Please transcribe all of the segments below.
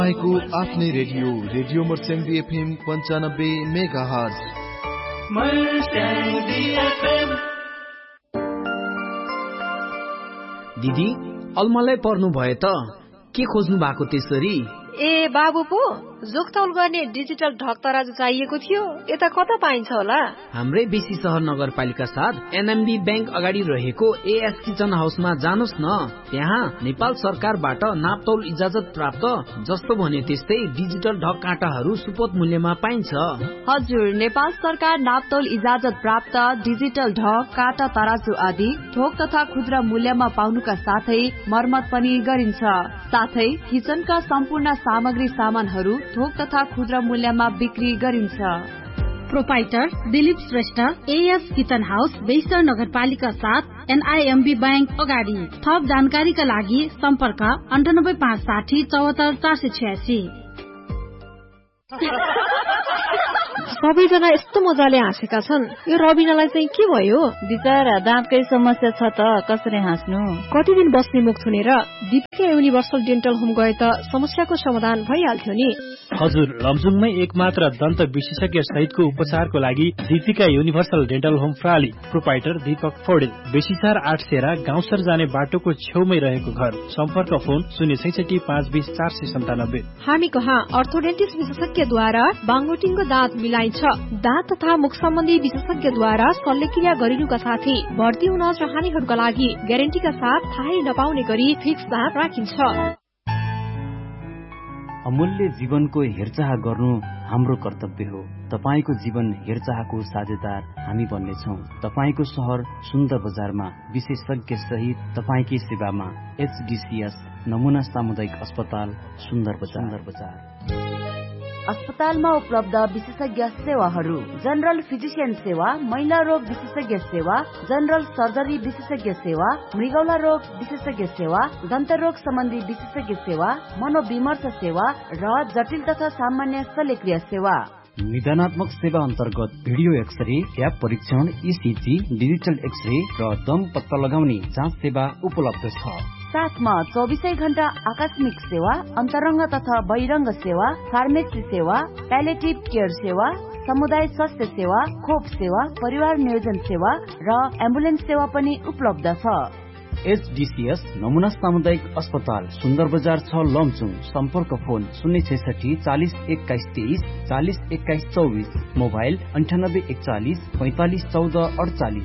तपाईँको आफ्नै radio Marsyangdi FM 95 megahertz. दिदी अलमलै पर्नु भयो त के खोज्नु भएको त्यसरी? ए बाबु पो जोगतौल गर्ने डिजिटल ढक तराजु चाहिएको थियो, यता कता पाइन्छ होला? हाम्रै बेसी सहर नगरपालिका साथ एनएमबी बैंक अगाडि रहेको एएस किचन हाउसमा जानुस् न। त्यहाँ नेपाल सरकारबाट नापतौल इजाजत प्राप्त जस्तो भने त्यस्तै डिजिटल ढक काँटाहरू सुपथ मूल्यमा पाइन्छ। हजुर, नेपाल सरकार नापतौल इजाजत प्राप्त डिजिटल ढक काँटा तराजु आदि थोक तथा खुद्रा मूल्यमा पाउनुका साथै मर्मत पनि गरिन्छ। साथै किचनका सम्पूर्ण सामग्री सामानहरू थोक तथा खुद्रा मूल्यमा बिक्री गरिन्छ। Proprietor Dilip Shrestha, as kitchen house, बेइसर नगरपालिका साथ एनआईएमबी बैंक अगाडि। थप जानकारीका लागि सम्पर्क 9856 74 486। सबैजना यस्तो मजाले हाँसेका छन्, यो रबिनालाई चाहिँ के भयो? बिचरा दाँतकै समस्या छ त, कसरी हाँस्नु? कति दिन बस्ने मुख थुनेर दीपिका युनिभर्सल डेन्टल होम गए त समस्याको समाधान भइहाल्थ्यो नि। हजुर, लमजुङमै एकमात्र दन्त विशेषज्ञ सहितको उपचारको लागि Deepika universal dental home प्राली। Proprietor Deepak Paudel, बेसीचार 8 सेरा, गाउँसर जाने बाटोको छेउमै रहेको घर। सम्पर्क फोन 066 520 497। हामी कहाँ अर्थोडेन्टिस्ट विशेषज्ञद्वारा बाङ्गोटिङको दाँत मिलाइन्छ। दाँत तथा मुख सम्बन्धी विशेषज्ञद्वारा शल्यक्रिया गरिनुका साथै भर्ती हुन चाहनेहरूका लागि ग्यारेन्टीका साथ थाहै नपाउने गरी फिक्स दाँत राखिन्छ। अमूल्य जीवनको हेरचाह गर्नु हाम्रो कर्तव्य हो। तपाईको जीवन हेरचाहको साझेदार हामी बन्नेछौँ। तपाईको शहर सुन्दर बजारमा विशेषज्ञ सहित तपाईकै सेवामा एचडीसीएस नमुना सामुदायिक अस्पताल सुन्दर बजार। अस्पतालमा उपलब्ध विशेषज्ञ सेवाहरू: जनरल फिजिशियन सेवा, महिला रोग विशेषज्ञ सेवा, जनरल सर्जरी विशेषज्ञ सेवा, मृगौला रोग विशेषज्ञ सेवा, दन्त रोग सम्बन्धी विशेषज्ञ सेवा, मनोविमर्श सेवा र जटिल तथा सामान्य शल्यक्रिया सेवा। निदानात्मक सेवा अन्तर्गत भिडियो एक्सरे, क्याप परीक्षण, ईसीजी, डिजिटल एक्सरे र दम पत्ता लगाउने जाँच सेवा उपलब्ध छ। साथमा 24 घण्टा आकस्मिक सेवा, अन्तरङ्ग तथा बहिरङ्ग सेवा, फार्मेसी सेवा, प्यालेटिभ केयर सेवा, समुदाय स्वास्थ्य सेवा, खोप सेवा, परिवार नियोजन सेवा र एम्बुलेन्स सेवा पनि उपलब्ध छ। एचडीसीएस नमुना सामुदायिक अस्पताल सुन्दर बजार 6 लमजुङ। सम्पर्क फोन 066 40 21 23 40 21 24। मोबाइल 98 41 45 14 48।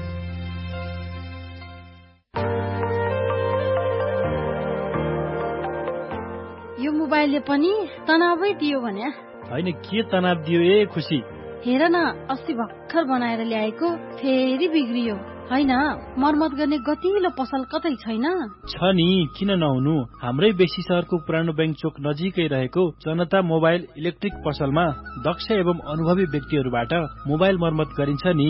यो मोबाइलले पनि तनावै दियो भने? होइन, के तनाव दियो ए खुसी? हेर न, अस्ति भर्खर बनाएर ल्याएको फेरि बिग्रियो। होइन, मर्मत गर्ने गतिलो पसल कतै छैन? छ नि, किन नहुनु? हाम्रै बेसी सहरको पुरानो बैंक चोक नजिकै रहेको जनता मोबाइल इलेक्ट्रिक पसलमा दक्ष एवं अनुभवी व्यक्तिहरूबाट मोबाइल मर्मत गरिन्छ नि।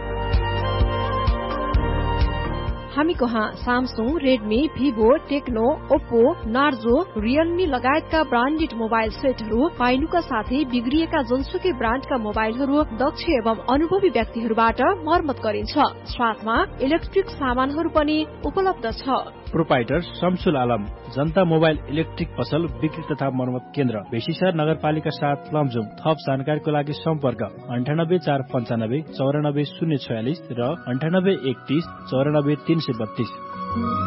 हामी कहाँ Samsung, Redmi, Vivo, Tecno, Oppo, Narzo, Realme लगायतका ब्रान्डेड मोबाइल सेटहरू पाइनुका साथै बिग्रिएका जुनसुकै ब्रान्डका मोबाइलहरू दक्ष एवं अनुभवी व्यक्तिहरूबाट मर्मत गरिन्छ। साथमा इलेक्ट्रिक सामानहरू पनि उपलब्ध छ। प्रोपाइटर शमसुल आलम, जनता मोबाइल इलेक्ट्रिक पसल बिक्री तथा मर्मत केन्द्र, बेसीसर नगरपालिका 7 लमजुङ। थप जानकारीको लागि सम्पर्क 98 495 94 046 र 98 31 94 332।